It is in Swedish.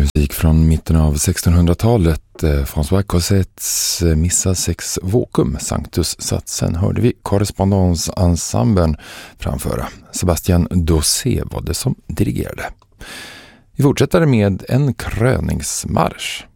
Musik från mitten av 1600-talet. François Cossets Missa sex vocum, Sanctus-satsen, hörde vi korrespondensensemblen framföra. Sebastian Dossé var det som dirigerade. Vi fortsätter med en kröningsmarsch.